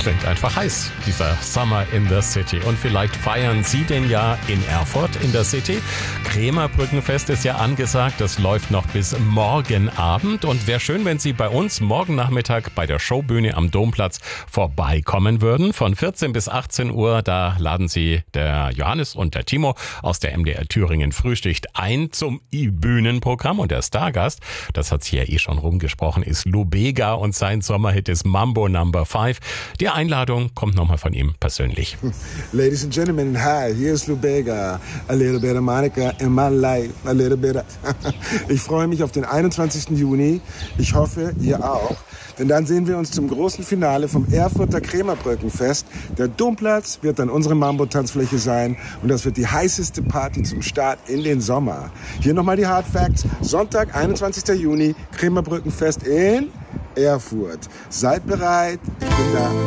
klingt einfach heiß, dieser Summer in the City. Und vielleicht feiern Sie den ja in Erfurt in der City. Krämerbrückenfest ist ja angesagt, das läuft noch bis morgen Abend. Und wäre schön, wenn Sie bei uns morgen Nachmittag bei der Showbühne am Domplatz vorbeikommen würden. Von 14 bis 18 Uhr, da laden Sie der Johannes und der Timo aus der MDR Thüringen Frühstück ein zum Bühnenprogramm. Und der Stargast, das hat sich ja eh schon rumgesprochen, ist Lou Bega und sein Sommerhit ist Mambo No. 5. Die Einladung kommt nochmal von ihm persönlich. Ladies and gentlemen, hi, here's Lou Bega. A little bit of Monica in my life, a little bit of... Ich freue mich auf den 21. Juni. Ich hoffe, ihr auch. Denn dann sehen wir uns zum großen Finale vom Erfurter Krämerbrückenfest. Der Domplatz wird dann unsere Mambo-Tanzfläche sein. Und das wird die heißeste Party zum Start in den Sommer. Hier nochmal die Hard Facts. Sonntag, 21. Juni, Krämerbrückenfest in Erfurt. Seid bereit, ich bin da.